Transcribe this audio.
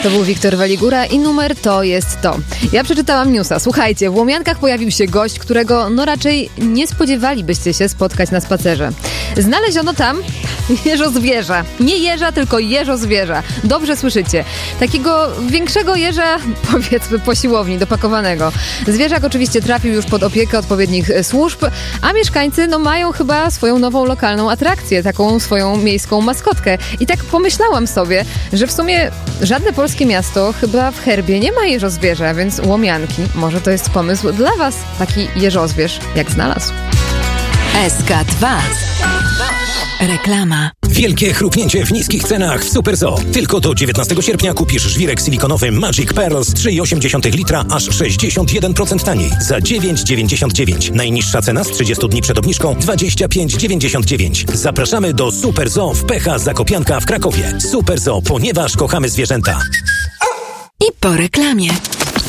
To był Wiktor Waligura i numer To jest to. Ja przeczytałam newsa. Słuchajcie, w Łomiankach pojawił się gość, którego raczej nie spodziewalibyście się spotkać na spacerze. Znaleziono tam jeżozwierza. Nie jeża, tylko jeżozwierza. Dobrze słyszycie. Takiego większego jeża, powiedzmy, po siłowni, dopakowanego. Zwierzak oczywiście trafił już pod opiekę odpowiednich służb, a mieszkańcy mają chyba swoją nową lokalną atrakcję, taką swoją miejską maskotkę. I tak pomyślałam sobie, że w sumie żadne polskie miasto chyba w herbie nie ma jeżozwierza, więc Łomianki, może to jest pomysł dla was, taki jeżozwierz jak znalazł. SK2. Reklama. Wielkie chrupnięcie w niskich cenach w Super Zoo. Tylko do 19 sierpnia kupisz żwirek silikonowy Magic Pearls 3,8 litra aż 61% taniej za 9,99. Najniższa cena z 30 dni przed obniżką 25,99. Zapraszamy do Super Zoo w Pecha Zakopianka w Krakowie. Super Zoo, ponieważ kochamy zwierzęta. I po reklamie.